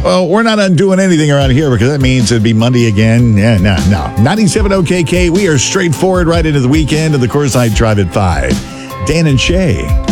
Well, we're not undoing anything around here because that means it'd be Monday again. Yeah, no. 97 OKK, we are straightforward right into the weekend of the Courtside Drive at 5. Dan and Shay.